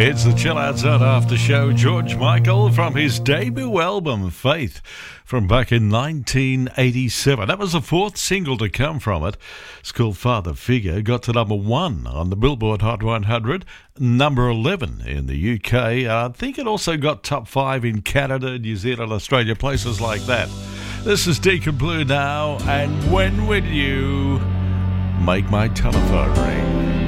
It's the Chill Out Zone After Show. George Michael from his debut album, Faith, from back in 1987. That was the fourth single to come from it. It's called Father Figure. Got to number 1 on the Billboard Hot 100, number 11 in the UK. I think it also got top 5 in Canada, New Zealand, Australia, places like that. This is Deacon Blue now, and When Will You Make My Telephone Ring?